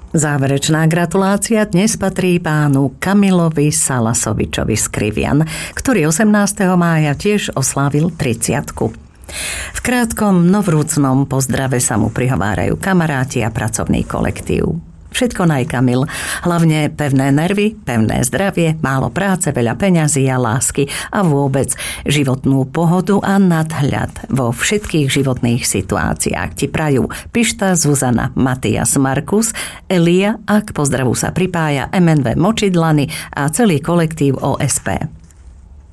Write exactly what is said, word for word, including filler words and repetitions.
Záverečná gratulácia dnes patrí pánu Kamilovi Salasovičovi z Krivian, ktorý osemnásteho mája tiež oslávil tridsiatku. V krátkom, no vrúcnom pozdrave sa mu prihovárajú kamaráti a pracovný kolektív. Všetko naj, Kamil, hlavne pevné nervy, pevné zdravie, málo práce, veľa peňazí a lásky a vôbec životnú pohodu a nadhľad vo všetkých životných situáciách ti prajú Pišta, Zuzana, Matias, Markus, Elia a k pozdravu sa pripája em en vé Močidlany a celý kolektív ó es pé.